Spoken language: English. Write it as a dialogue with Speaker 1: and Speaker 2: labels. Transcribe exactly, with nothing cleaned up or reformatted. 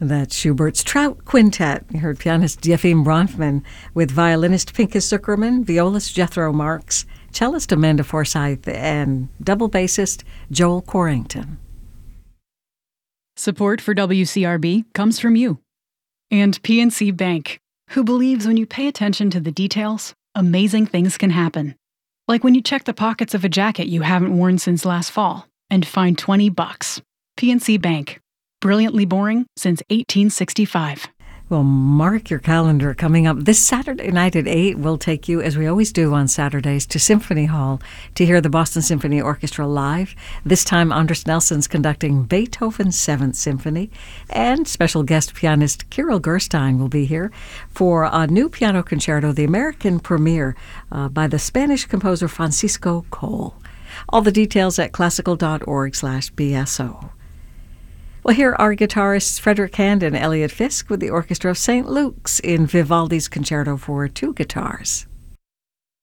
Speaker 1: That's Schubert's Trout Quintet. You heard pianist Yefim Bronfman with violinist Pinchas Zuckerman, violist Jethro Marks, cellist Amanda Forsyth, and double bassist Joel Corrington.
Speaker 2: Support for W C R B comes from you and P N C Bank, who believes when you pay attention to the details, amazing things can happen. Like when you check the pockets of a jacket you haven't worn since last fall and find twenty bucks. P N C Bank. Brilliantly boring since eighteen sixty-five.
Speaker 1: Well, mark your calendar. Coming up this Saturday night at eight, we'll take you, as we always do on Saturdays, to Symphony Hall to hear the Boston Symphony Orchestra live. This time, Anders Nelson's conducting Beethoven's Seventh Symphony, and special guest pianist Kirill Gerstein will be here for a new piano concerto, the American premiere uh, by the Spanish composer Francisco Cole. All the details at classical.org slash BSO. Well, here are guitarists Frederick Hand and Elliot Fisk with the Orchestra of Saint Luke's in Vivaldi's Concerto for Two Guitars.